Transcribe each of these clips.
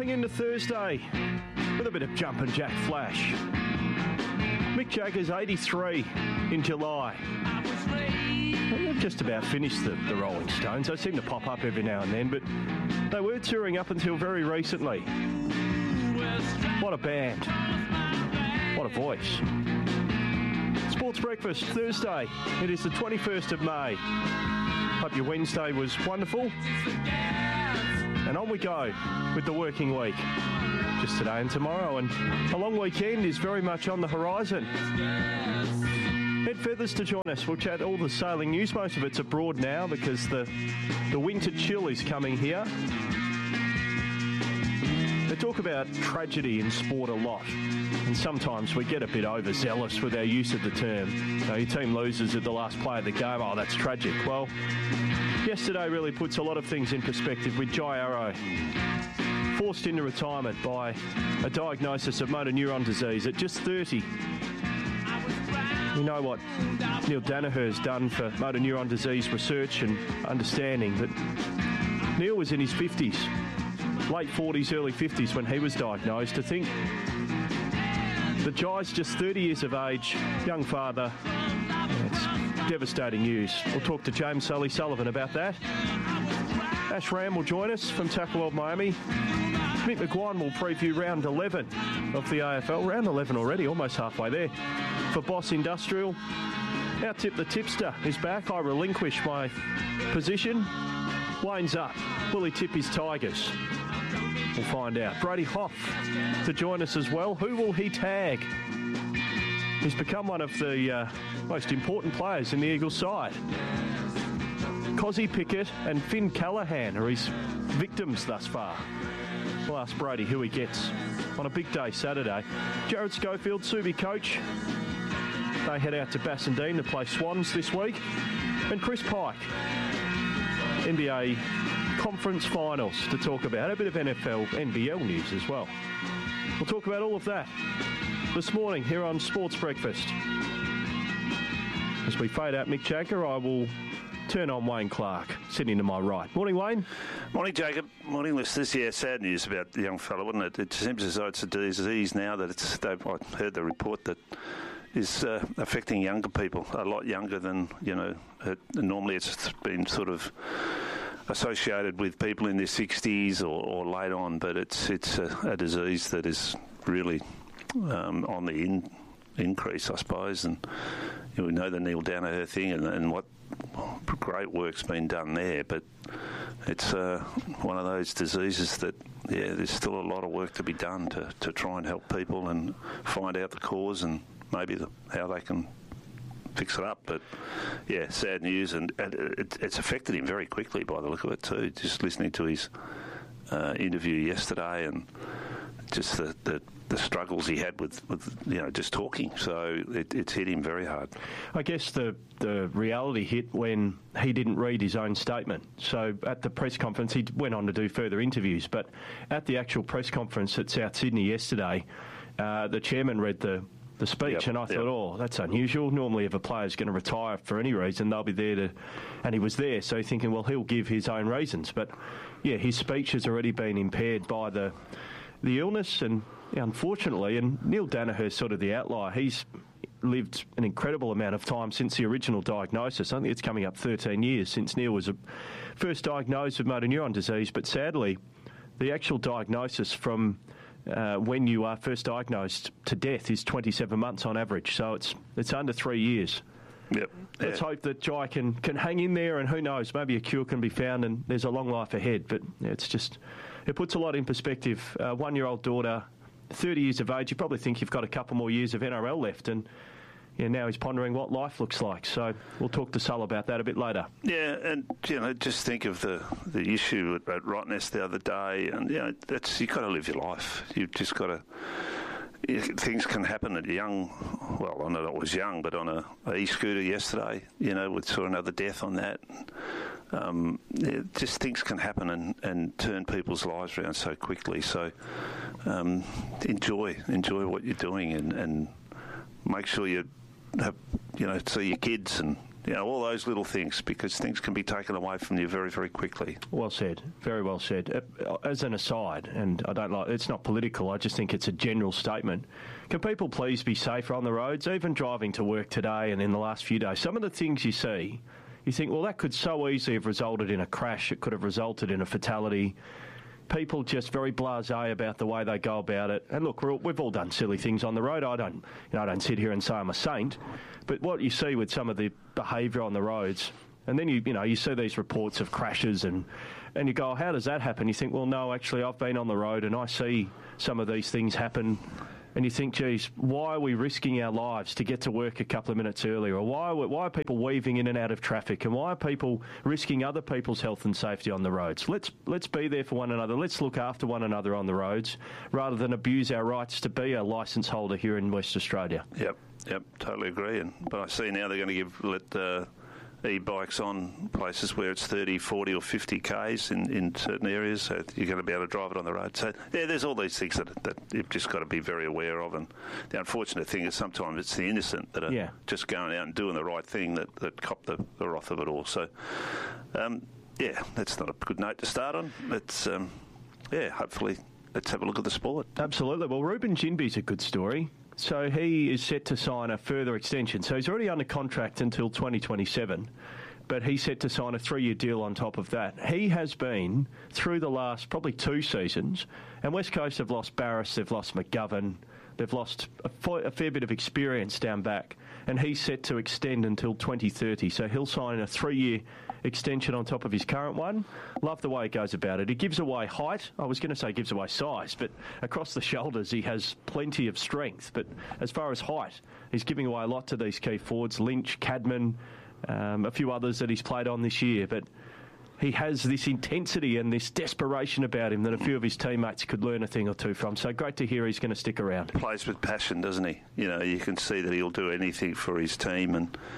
Heading into Thursday with a bit of jump and jack flash. Mick Jagger's 83 in July. They've just about finished the Rolling Stones. They seem to pop up every now and then, but they were touring up until very recently. What a band. What a voice. Sports Breakfast, Thursday. It is the 21st of May. Hope your Wednesday was wonderful. And on we go with the working week. Just today and tomorrow. And a long weekend is very much on the horizon. Ed Feathers to join us. We'll chat all the sailing news. Most of it's abroad now because the winter chill is coming here. They talk about tragedy in sport a lot. And sometimes we get a bit overzealous with our use of the term. Your team loses at the last play of the game. Oh, that's tragic. Well, yesterday really puts a lot of things in perspective with Jai Arrow. Forced into retirement by a diagnosis of motor neuron disease at just 30. You know what Neil Danaher's done for motor neuron disease research and understanding, but Neil was in his 50s, late 40s, early 50s when he was diagnosed. To think that Jai's just 30 years of age, young father, it's devastating news. We'll talk to James Sullivan about that. Ash Ram will join us from Tackle World Miami. Mick McGuire will preview round 11 of the AFL. Round 11 already, almost halfway there. For Boss Industrial, our Tip the Tipster is back. I relinquish my position. Wayne's up. Will he tip his Tigers? We'll find out. Brady Hoff to join us as well. Who will he tag? He's become one of the most important players in the Eagles side. Cozzy Pickett and Finn Callaghan are his victims thus far. We'll ask Brady who he gets on a big day Saturday. Jared Schofield, Subi coach. They head out to Bassendean to play Swans this week. And Chris Pike, NBA Conference Finals to talk about. A bit of NFL, NBL news as well. We'll talk about all of that this morning here on Sports Breakfast. As we fade out Mick Jagger, I will turn on Wayne Clark, sitting to my right. Morning, Wayne. Morning, Jacob. Morning, listeners. Yeah, sad news about the young fellow, wasn't it? It seems as though it's a disease now that I heard the report that is affecting younger people, a lot younger than, normally it's been sort of associated with people in their 60s or late on, but it's a disease that is really on the increase, I suppose, and we know the Neil Danaher thing and what great work's been done there, but it's one of those diseases that, there's still a lot of work to be done to try and help people and find out the cause and maybe how they can fix it up. But, sad news, and it's affected him very quickly by the look of it too, just listening to his interview yesterday and just the struggles he had with just talking. So it's hit him very hard. I guess the reality hit when he didn't read his own statement. So at the press conference, he went on to do further interviews, but at the actual press conference at South Sydney yesterday, the chairman read the speech, and I thought, that's unusual. Normally if a player's going to retire for any reason, they'll be there to... And he was there, so thinking, well, he'll give his own reasons. But, his speech has already been impaired by the illness, and unfortunately, and Neil Danaher's sort of the outlier. He's lived an incredible amount of time since the original diagnosis. I think it's coming up 13 years since Neil was first diagnosed with motor neuron disease, but sadly, the actual diagnosis from... when you are first diagnosed to death is 27 months on average, so it's under 3 years. Yep. Let's hope that Jai can hang in there, and who knows, maybe a cure can be found and there's a long life ahead. But it puts a lot in perspective. 1-year-old daughter, 30 years of age, you probably think you've got a couple more years of NRL left, and now he's pondering what life looks like. So we'll talk to Sul about that a bit later. Yeah, and just think of the issue at Rottnest the other day, and you've got to live your life. You've just got to. Things can happen at young. Well, I know it was young, but on a e-scooter yesterday, we saw another death on that. Just things can happen and turn people's lives around so quickly. So enjoy what you're doing and make sure you have, see your kids and all those little things, because things can be taken away from you very, very quickly. Well said. Very well said. As an aside, and it's not political, I just think it's a general statement. Can people please be safer on the roads? Even driving to work today and in the last few days, some of the things you see, you think, well, that could so easily have resulted in a crash. It could have resulted in a fatality. People just very blasé about the way they go about it. And look, we've all done silly things on the road. I don't sit here and say I'm a saint, but what you see with some of the behaviour on the roads, and then you see these reports of crashes, and you go, oh, how does that happen? You think, well, no, actually, I've been on the road and I see some of these things happen. And you think, geez, why are we risking our lives to get to work a couple of minutes earlier? Or why are people weaving in and out of traffic? And why are people risking other people's health and safety on the roads? Let's be there for one another. Let's look after one another on the roads rather than abuse our rights to be a licence holder here in West Australia. Yep, totally agree. But I see now they're going to let e-bikes on places where it's 30, 40 or 50 Ks in certain areas, so you're going to be able to drive it on the road. So, yeah, there's all these things that you've just got to be very aware of. And the unfortunate thing is sometimes it's the innocent that are just going out and doing the right thing that cop the wrath of it all. So, that's not a good note to start on. Let's, hopefully let's have a look at the sport. Absolutely. Well, Ruben Ginby's a good story. So he is set to sign a further extension. So he's already under contract until 2027, but he's set to sign a 3-year deal on top of that. He has been, through the last probably 2 seasons, and West Coast have lost Barris, they've lost McGovern, they've lost a fair bit of experience down back, and he's set to extend until 2030. So he'll sign a 3-year extension on top of his current one. Love the way he goes about it. He gives away height. I was going to say gives away size, but across the shoulders he has plenty of strength. But as far as height, he's giving away a lot to these key forwards, Lynch, Cadman, a few others that he's played on this year. But he has this intensity and this desperation about him that a few of his teammates could learn a thing or two from. So great to hear he's going to stick around. Plays with passion, doesn't he? You can see that he'll do anything for his team,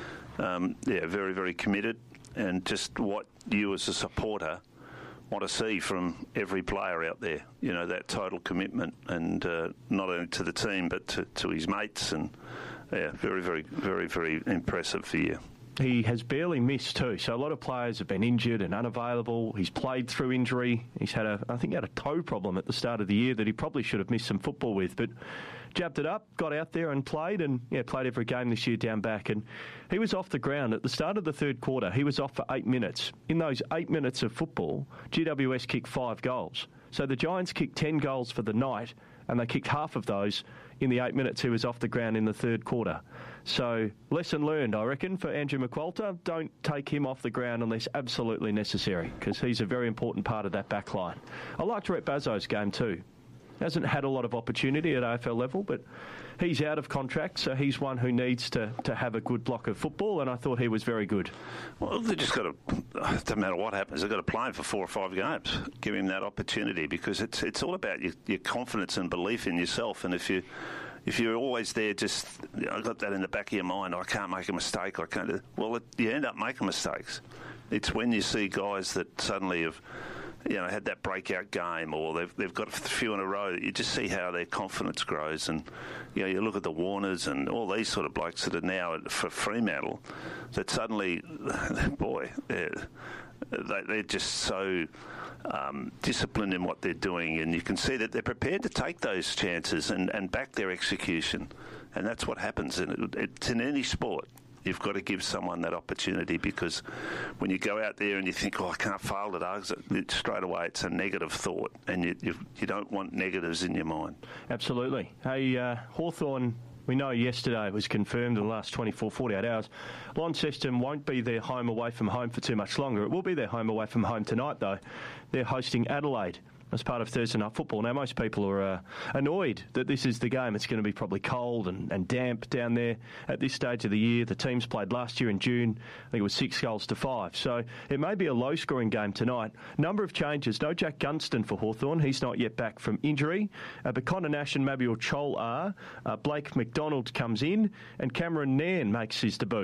and very, very committed. And just what you as a supporter want to see from every player out there, that total commitment, and not only to the team but to his mates, and very, very, very, very impressive for you. He has barely missed too, so a lot of players have been injured and unavailable. He's played through injury. He's had a toe problem at the start of the year that he probably should have missed some football with, but jabbed it up, got out there and played, and played every game this year down back. And he was off the ground at the start of the third quarter. He was off for 8 minutes. In those 8 minutes of football, GWS kicked 5 goals. So the Giants kicked 10 goals for the night, and they kicked half of those in the 8 minutes he was off the ground in the third quarter. So lesson learned, I reckon, for Andrew McQualter. Don't take him off the ground unless absolutely necessary, because he's a very important part of that back line. I liked Rhett Bazzo's game too. Hasn't had a lot of opportunity at AFL level, but he's out of contract, so he's one who needs to have a good block of football, and I thought he was very good. Well, they just got to, no matter what happens, they've got to play him for 4 or 5 games, give him that opportunity, because it's all about your confidence and belief in yourself. And if you're always there, just I've got that in the back of your mind, I can't make a mistake, you end up making mistakes. It's when you see guys that suddenly have had that breakout game, or they've got a few in a row, you just see how their confidence grows. And you look at the Warners and all these sort of blokes that are now for Fremantle, that suddenly, boy, they're just so disciplined in what they're doing, and you can see that they're prepared to take those chances and back their execution. And that's what happens. It's in any sport. You've got to give someone that opportunity, because when you go out there and you think, I can't fail today, straight away it's a negative thought, and you don't want negatives in your mind. Absolutely. Hey, Hawthorn, we know yesterday it was confirmed in the last 24, 48 hours, Launceston won't be their home away from home for too much longer. It will be their home away from home tonight, though. They're hosting Adelaide as part of Thursday Night Football. Now, most people are annoyed that this is the game. It's going to be probably cold and damp down there at this stage of the year. The teams played last year in June. I think it was 6-5. So it may be a low-scoring game tonight. Number of changes. No Jack Gunston for Hawthorn. He's not yet back from injury. But Connor Nash and Mabior Chol are. Blake McDonald comes in, and Cameron Nairn makes his debut.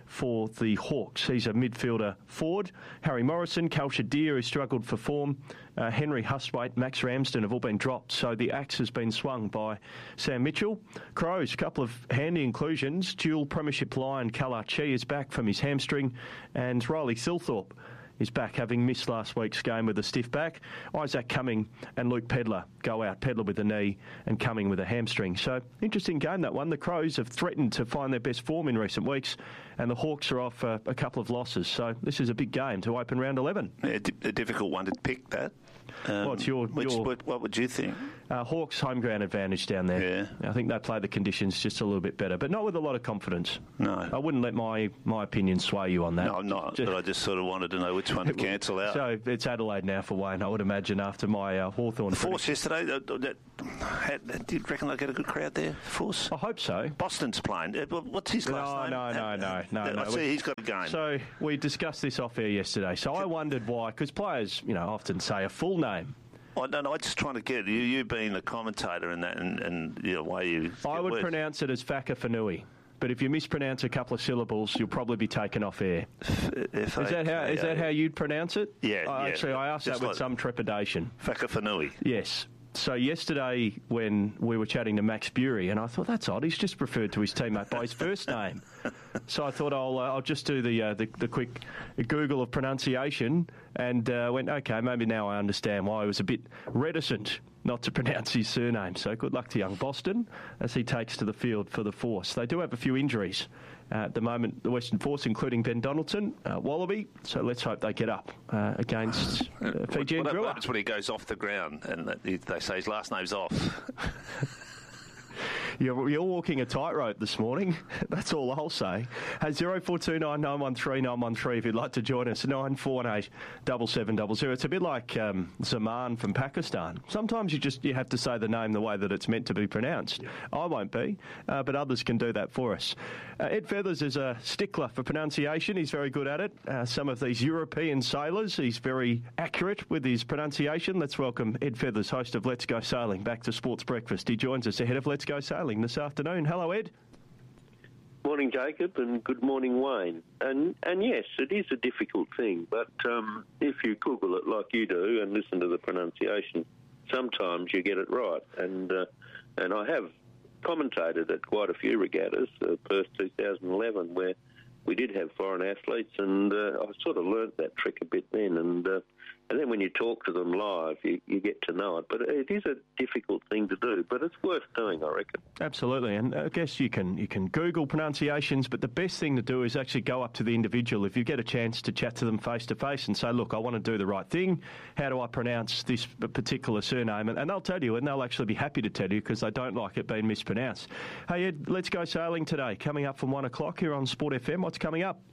for the Hawks. He's a midfielder forward. Harry Morrison, Cal Shadir, who struggled for form, Henry Hustwaite, Max Ramsden have all been dropped. So the axe has been swung by Sam Mitchell. Crows, a couple of handy inclusions. Dual Premiership Lion Kalar Chi is back from his hamstring, and Riley Thilthorpe is back, having missed last week's game with a stiff back. Isaac Cumming and Luke Pedler go out. Pedler with a knee and Cumming with a hamstring. So, interesting game, that one. The Crows have threatened to find their best form in recent weeks, and the Hawks are off a couple of losses. So, this is a big game to open round 11. Yeah, a difficult one to pick, that. What's what would you think? Hawks' home ground advantage down there. Yeah. I think they play the conditions just a little bit better, but not with a lot of confidence. No. I wouldn't let my opinion sway you on that. No, I'm not, but I just sort of wanted to know which one to cancel out. So it's Adelaide now for Wayne, I would imagine, after my Hawthorn. The Force yesterday, do you reckon they'll get a good crowd there, Force? I hope so. Boston's playing. What's his last name? No. I see he's got a game. So we discussed this off air yesterday. So I wondered why, because players, often say a full name. I don't know. I'm just trying to get you being a commentator in that, and the way you. I would pronounce it as Whakawhenui, but if you mispronounce a couple of syllables, you'll probably be taken off air. Is that how you'd pronounce it? Yeah. Actually, I asked that with some trepidation. Whakawhenui. Yes. So yesterday, when we were chatting to Max Bury, and I thought, that's odd, he's just referred to his teammate by his first name. So I thought I'll just do the quick Google of pronunciation, and went, okay, maybe now I understand why he was a bit reticent not to pronounce his surname. So good luck to young Boston as he takes to the field for the Force. They do have a few injuries at the moment, the Western Force, including Ben Donaldson, Wallaby. So let's hope they get up against Fijian Drua. What happens when he goes off the ground and they say his last name's off? You're walking a tightrope this morning. That's all I'll say. Hey, 0429 913 913 if you'd like to join us. 948 7700. It's a bit like Zaman from Pakistan. Sometimes you have to say the name the way that it's meant to be pronounced. Yeah. I won't be, but others can do that for us. Ed Feathers is a stickler for pronunciation. He's very good at it. Some of these European sailors, he's very accurate with his pronunciation. Let's welcome Ed Feathers, host of Let's Go Sailing, back to Sports Breakfast. He joins us ahead of Let's Go Sailing this afternoon. Hello, Ed. Morning, Jacob, and good morning, Wayne. And yes, it is a difficult thing, but if you Google it like you do and listen to the pronunciation, sometimes you get it right. And I have commentated at quite a few regattas, Perth 2011, where we did have foreign athletes, and I sort of learnt that trick a bit then. And then when you talk to them live, you get to know it. But it is a difficult thing to do, but it's worth doing, I reckon. Absolutely, and I guess you can Google pronunciations, but the best thing to do is actually go up to the individual. If you get a chance to chat to them face-to-face and say, look, I want to do the right thing, how do I pronounce this particular surname? And they'll tell you, and they'll actually be happy to tell you because they don't like it being mispronounced. Hey, Ed, Let's Go Sailing today, coming up from 1 o'clock here on Sport FM. What's coming up?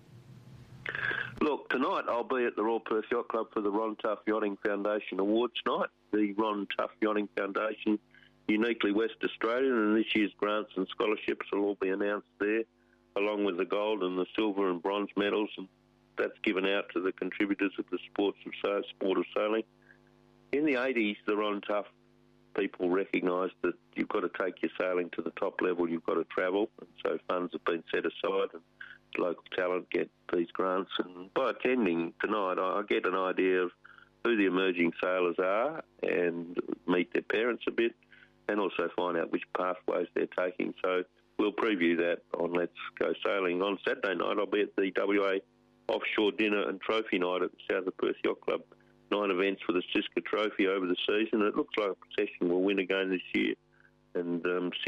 Look, tonight I'll be at the Royal Perth Yacht Club for the Ron Tough Yachting Foundation Awards night. The Ron Tough Yachting Foundation, uniquely West Australian, and this year's grants and scholarships will all be announced there, along with the gold and the silver and bronze medals, and that's given out to the contributors of the sport of sailing. In the 80s, the Ron Tough people recognised that you've got to take your sailing to the top level, you've got to travel, and so funds have been set aside, and local talent get these grants. And by attending tonight, I get an idea of who the emerging sailors are and meet their parents a bit, and also find out which pathways they're taking. So we'll preview that on Let's Go Sailing. On Saturday night, I'll be at the WA Offshore Dinner and Trophy Night at the South of Perth Yacht Club. 9 events for the Siska Trophy over the season. It looks like Procession will win again this year. And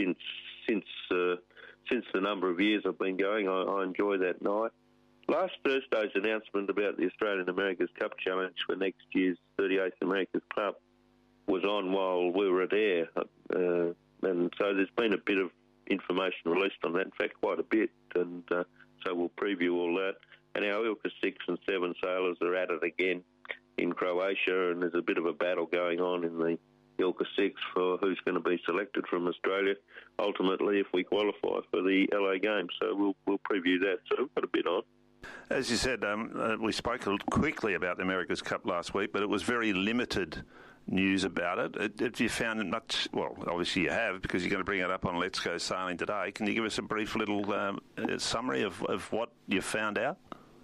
since the number of years I've been going, I enjoy that night. Last Thursday's announcement about the Australian America's Cup Challenge for next year's 38th America's Cup was on while we were at air. And so there's been a bit of information released on that, in fact, quite a bit. And so we'll preview all that. And our Ilka 6 and 7 sailors are at it again in Croatia, and there's a bit of a battle going on in the Ilka 6 for who's going to be selected from Australia, ultimately, if we qualify for the LA Games. So we'll preview that. So we've got a bit on. As you said, we spoke quickly about the America's Cup last week, but it was very limited news about it. Have you found it much? Well, obviously you have, because you're going to bring it up on Let's Go Sailing today. Can you give us a brief little summary of what you found out?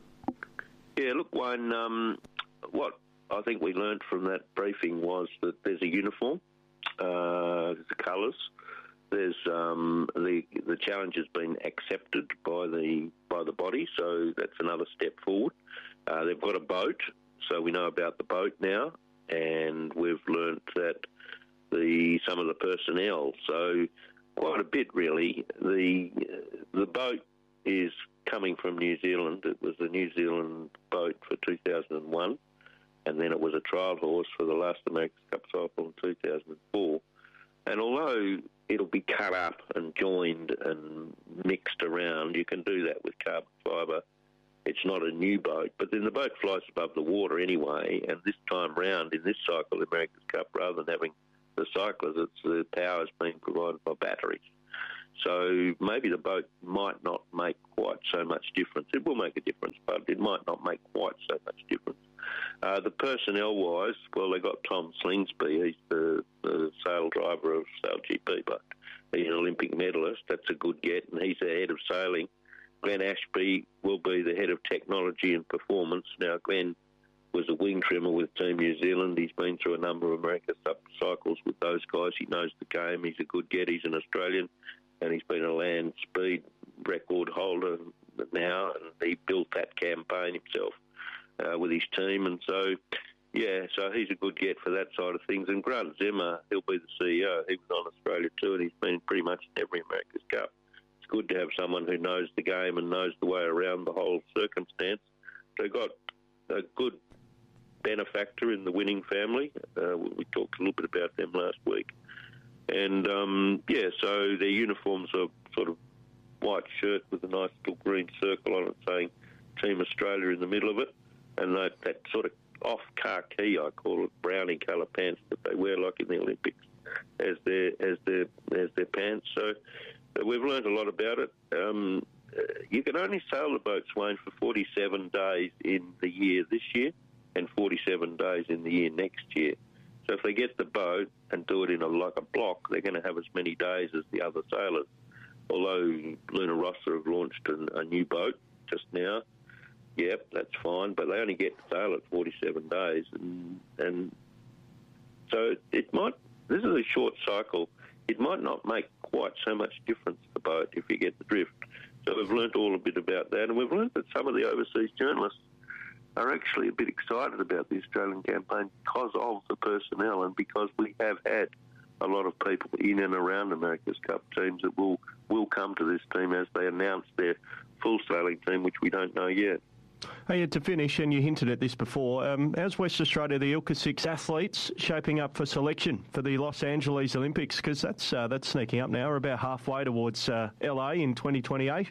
Yeah, look, Wayne, what I think we learnt from that briefing was that there's a uniform, there's the colours, there's the challenge has been accepted by the body, so that's another step forward. They've got a boat, so we know about the boat now, and we've learnt that some of the personnel, so quite a bit really. The boat is coming from New Zealand. It was a New Zealand boat for 2001, and then it was a trial horse for the last America's Cup cycle in 2004. And although it'll be cut up and joined and mixed around, you can do that with carbon fibre. It's not a new boat, but then the boat flies above the water anyway, and this time round in this cycle, the America's Cup, rather than having the cyclers, the power's being provided by batteries. So maybe the boat might not make quite so much difference. It will make a difference, but it might not make quite so much difference. The personnel-wise, well, they got Tom Slingsby. He's the sail driver of Sail GP, but he's an Olympic medalist. That's a good get, and he's the head of sailing. Glenn Ashby will be the head of technology and performance. Now, Glenn was a wing trimmer with Team New Zealand. He's been through a number of America's Cup cycles with those guys. He knows the game. He's a good get. He's an Australian, and he's been a land speed record holder now, and he built that campaign himself with his team. And so, yeah, so he's a good get for that side of things. And Grant Zimmer, he'll be the CEO. He was on Australia too, and he's been pretty much in every America's Cup. It's good to have someone who knows the game and knows the way around the whole circumstance. They got a good benefactor in the Winning family. We talked a little bit about them last week. And, so their uniforms are sort of white shirt with a nice little green circle on it saying Team Australia in the middle of it. And that sort of off khaki, I call it, brownie colour pants that they wear like in the Olympics as their pants. So we've learned a lot about it. You can only sail the boats, Wayne, for 47 days in the year this year and 47 days in the year next year. So if they get the boat and do it in like a block, they're going to have as many days as the other sailors. Although Luna Rossa have launched a new boat just now, yep, that's fine, but they only get to sail at 47 days. And so it might, this is a short cycle, it might not make quite so much difference to the boat if you get the drift. So we've learnt all a bit about that, and we've learnt that some of the overseas journalists are actually a bit excited about the Australian campaign because of the personnel and because we have had a lot of people in and around America's Cup teams that will come to this team as they announce their full sailing team, which we don't know yet. Hey, to finish, and you hinted at this before, how's West Australia, the Ilka 6 athletes, shaping up for selection for the Los Angeles Olympics? Because that's sneaking up now. We're about halfway towards LA in 2028.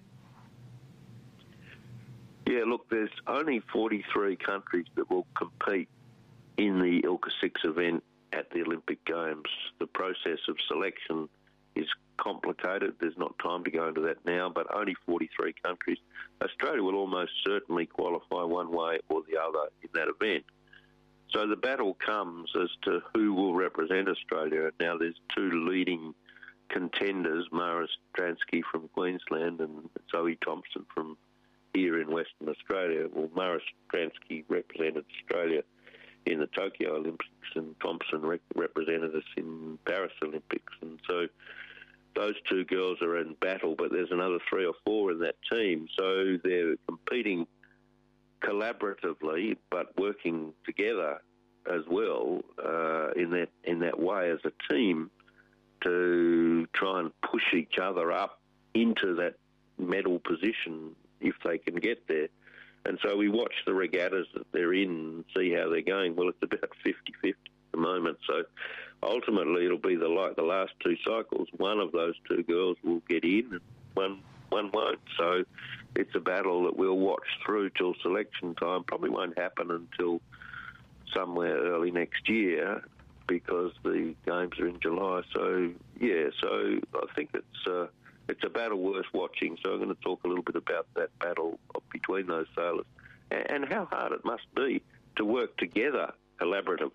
Yeah, look, there's only 43 countries that will compete in the Ilka 6 event at the Olympic Games. The process of selection is complicated. There's not time to go into that now, but only 43 countries. Australia will almost certainly qualify one way or the other in that event. So the battle comes as to who will represent Australia. Now there's two leading contenders, Mara Stransky from Queensland and Zoe Thompson from here in Western Australia. Well, Mara Stransky represented Australia in the Tokyo Olympics and Thompson represented us in Paris Olympics. And so those two girls are in battle, but there's another 3 or 4 in that team. So they're competing collaboratively, but working together as well in that way as a team to try and push each other up into that medal position if they can get there. And so we watch the regattas that they're in and see how they're going. Well, it's about 50-50 at the moment. So ultimately it'll be like the last 2 cycles. One of those 2 girls will get in and one won't. So it's a battle that we'll watch through till selection time. Probably won't happen until somewhere early next year because the games are in July. So, yeah, so I think it's a battle worth watching, so I'm going to talk a little bit about that battle between those sailors and how hard it must be to work together collaboratively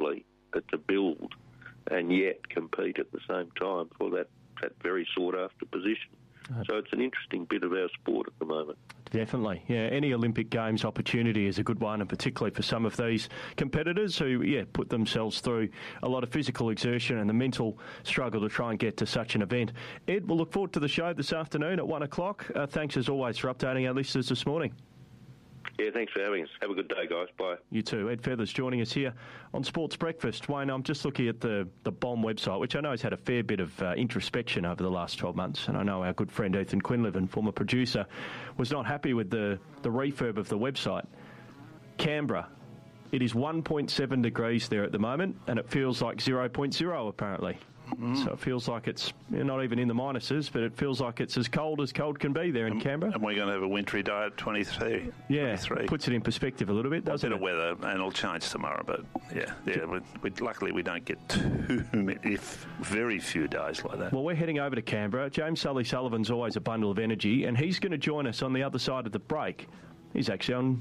to build and yet compete at the same time for that very sought-after position. So it's an interesting bit of our sport at the moment. Definitely, yeah. Any Olympic Games opportunity is a good one, and particularly for some of these competitors who, put themselves through a lot of physical exertion and the mental struggle to try and get to such an event. Ed, we'll look forward to the show this afternoon at 1 o'clock. Thanks as always for updating our listeners this morning. Yeah, thanks for having us. Have a good day, guys. Bye. You too. Ed Feathers joining us here on Sports Breakfast. Wayne, I'm just looking at the BOM website, which I know has had a fair bit of introspection over the last 12 months. And I know our good friend Ethan Quinlivan, former producer, was not happy with the refurb of the website. Canberra, it is 1.7 degrees there at the moment, and it feels like 0.0 apparently. So it feels like it's not even in the minuses, but it feels like it's as cold can be there in Canberra. And we're going to have a wintry day at 23. Yeah, 23. Puts it in perspective a little bit, doesn't it? A bit of weather, and it'll change tomorrow, but luckily we don't get too many, very few days like that. Well, we're heading over to Canberra. James Sully-Sullivan's always a bundle of energy, and he's going to join us on the other side of the break. He's actually on